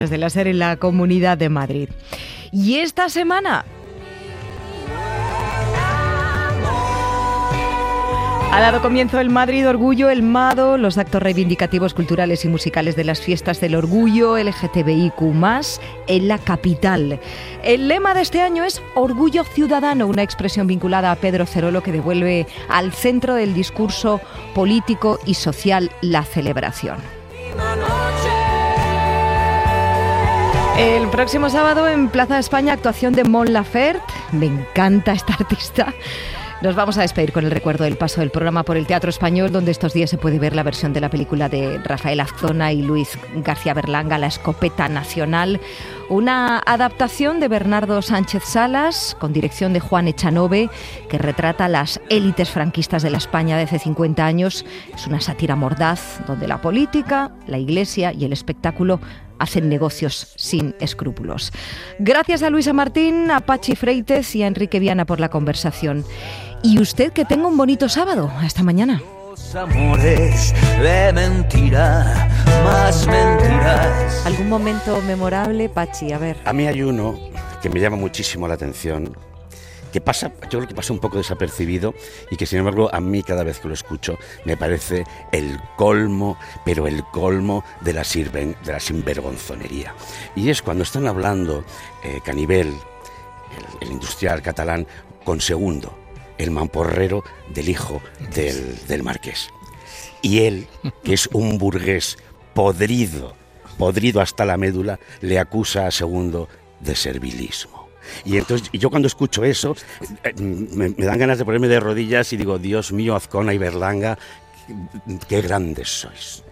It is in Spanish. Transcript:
de la SER en la Comunidad de Madrid. Y esta semana ha dado comienzo el Madrid Orgullo, el MADO, los actos reivindicativos culturales y musicales de las fiestas del orgullo LGTBIQ+, en la capital. El lema de este año es Orgullo Ciudadano, una expresión vinculada a Pedro Cerolo que devuelve al centro del discurso político y social la celebración. El próximo sábado en Plaza de España, actuación de Mon Laferte. Me encanta esta artista. Nos vamos a despedir con el recuerdo del paso del programa por el Teatro Español, donde estos días se puede ver la versión de la película de Rafael Azcona y Luis García Berlanga, La Escopeta Nacional, una adaptación de Bernardo Sánchez Salas, con dirección de Juan Echanove, que retrata las élites franquistas de la España de hace 50 años. Es una sátira mordaz, donde la política, la iglesia y el espectáculo hacen negocios sin escrúpulos. Gracias a Luisa Martín, a Pachi Freites y a Enrique Viana por la conversación. Y usted que tenga un bonito sábado. Hasta mañana. Amores de mentira, más mentiras. ¿Algún momento memorable, Pachi? A ver. A mí hay uno que me llama muchísimo la atención, que pasa, yo creo que pasa un poco desapercibido y que sin embargo a mí cada vez que lo escucho me parece el colmo, pero el colmo de la sinvergonzonería. Y es cuando están hablando Canivel, el industrial catalán, con Segundo, el mamporrero del hijo del marqués. Y él, que es un burgués podrido hasta la médula, le acusa a Segundo de servilismo. Y entonces yo cuando escucho eso me dan ganas de ponerme de rodillas y digo, Dios mío, Azcona y Berlanga, qué grandes sois.